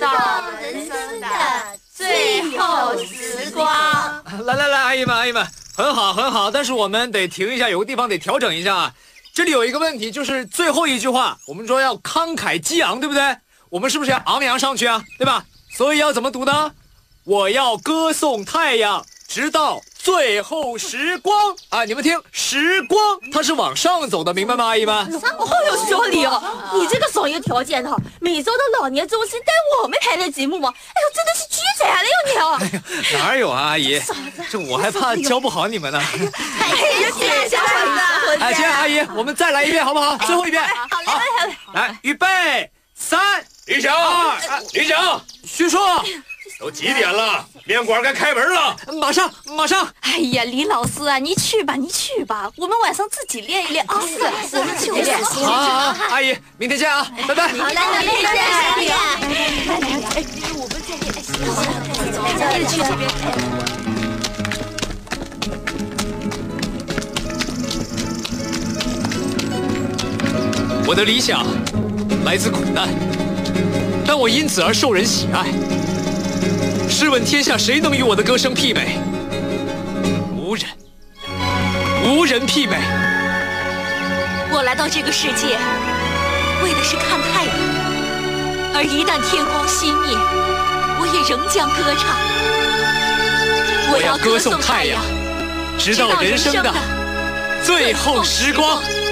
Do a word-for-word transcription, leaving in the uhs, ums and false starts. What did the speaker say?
到人生的最后时光。 来来来，阿姨们阿姨们，很好很好，但是我们得停一下，有个地方得调整一下啊。这里有一个问题，就是最后一句话，我们说要慷慨激昂，对不对？我们是不是要昂扬上去啊？对吧？所以要怎么读呢？我要歌颂太阳，直到最后时光啊！你们听，时光它是往上走的，明白吗，阿姨们？ 哦哟，小李哦，你这个商业条件哈，每周的老年中心带我们排的节目嘛，哎呦，真的是居然了哟你哦！ 哎呀，哪有啊，阿姨？这我还怕教不好你们呢。 哎呀，谢谢小伙子。 哎，行，阿姨，我们再来一遍好不好？最后一遍。 好嘞，好嘞， 来，预备，三， 李想，李想， 徐叔。 都几点了？面馆该开门了， 马上马上！ 哎呀，李老师啊，你去吧，你去吧，我们晚上自己练一练啊。是是，我们去练。 好，好，阿姨，明天见啊，拜拜。 好，来，明天见，小李。来来，哎，我们再练。哎，去这边。 我的理想来自苦难，但我因此而受人喜爱。试问天下谁能与我的歌声媲美？无人，无人媲美。 我来到这个世界，为的是看太阳，而一旦天光熄灭，我也仍将歌唱。 我要歌颂太阳，直到人生的最后时光。